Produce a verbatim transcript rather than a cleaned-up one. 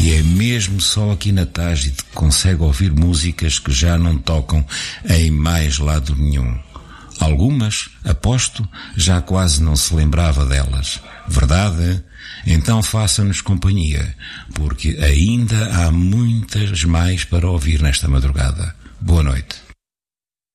E é mesmo só aqui na Tágide que consegue ouvir músicas que já não tocam em mais lado nenhum. Algumas, aposto, já quase não se lembrava delas. Verdade? Então faça-nos companhia, porque ainda há muitas mais para ouvir nesta madrugada. Boa noite.